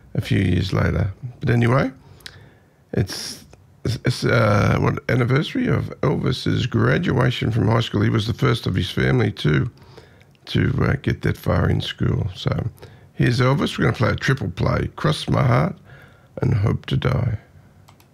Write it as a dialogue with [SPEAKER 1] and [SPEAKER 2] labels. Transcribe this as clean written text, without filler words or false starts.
[SPEAKER 1] a few years later. But anyway, it's what anniversary of Elvis's graduation from high school. He was the first of his family to get that far in school. So here's Elvis. We're going to play a triple play, Cross My Heart and Hope to Die.